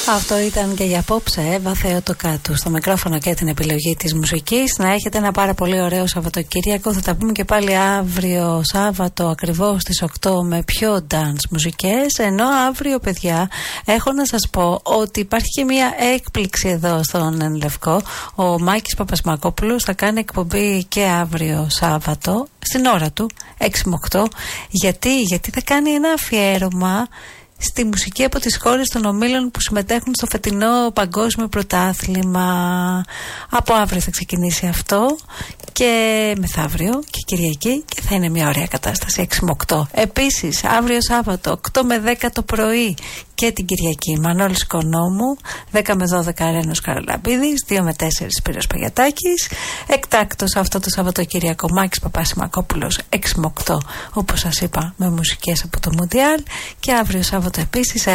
Αυτό ήταν και για απόψε, Εύα Θεοτοκάτου. Στο μικρόφωνο και την επιλογή της μουσικής. Να έχετε ένα πάρα πολύ ωραίο Σαββατοκύριακο. Θα τα πούμε και πάλι αύριο Σάββατο ακριβώς στις 8 με πιο dance μουσικές. Ενώ αύριο, παιδιά, έχω να σας πω ότι υπάρχει και μια έκπληξη εδώ στον Εν Λευκό. Ο Μάκης Παπασμακόπουλος θα κάνει εκπομπή και αύριο Σάββατο στην ώρα του, 6 με 8. Γιατί θα κάνει ένα αφιέρωμα στη μουσική από τις χώρες των ομίλων που συμμετέχουν στο φετινό παγκόσμιο πρωτάθλημα. Από αύριο θα ξεκινήσει αυτό και μεθαύριο και Κυριακή και θα είναι μια ωραία κατάσταση 6 με 8. Επίσης αύριο Σάββατο 8 με 10 το πρωί και την Κυριακή Μανώλης Οικονόμου, 10 με 12 Ρένος Καραλαμπίδης, 2 με 4 Σπύρος Παγιατάκης. Εκτάκτος αυτό το Σαββατοκύριακο Μάκης Παπασημακόπουλος 6 με 8, όπως σας είπα, με μουσικές από το Μουντιάλ. Και αύριο Σάββατο επίσης